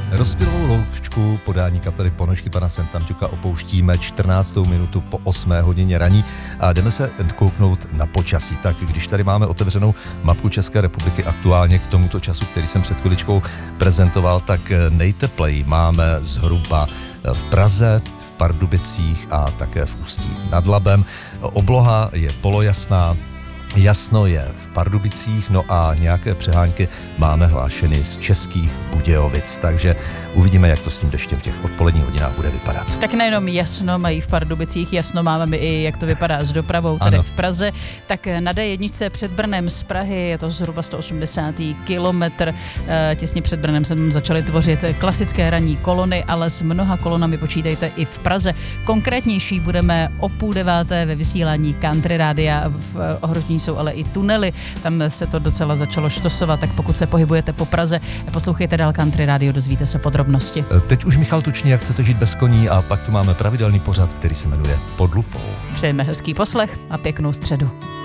Rozpělovou loučku podání kapely Ponožky pana Sentamťuka opouštíme 14. minutu po 8. hodině raní a jdeme se kouknout na počasí. Tak když tady máme otevřenou mapku České republiky aktuálně k tomuto času, který jsem před chviličkou prezentoval, tak nejtepleji máme zhruba v Praze, v Pardubicích a také v Ústí nad Labem. Obloha je polojasná, jasno je v Pardubicích, no a nějaké přehánky máme hlášeny z Českých Budějovic, takže uvidíme, jak to s tím deštěm v těch odpoledních hodinách bude vypadat. Tak nejenom jasno mají v Pardubicích, jasno máme my i, jak to vypadá s dopravou tady v Praze. Tak na D1 před Brnem z Prahy, je to zhruba 180. kilometr, těsně před Brnem se začaly tvořit klasické ranní kolony, ale s mnoha kolonami počítejte i v Praze. Konkrétnější budeme o 8:30 ve vysílání Country Rádia. V ohrožení jsou ale i tunely, tam se to docela začalo štosovat, tak pokud se pohybujete po Praze, poslouchejte dál Country Radio, dozvíte se podrobnosti. Teď už Michal Tučný, jak chcete žít bez koní, a pak tu máme pravidelný pořad, který se jmenuje Pod lupou. Přejeme hezký poslech a pěknou středu.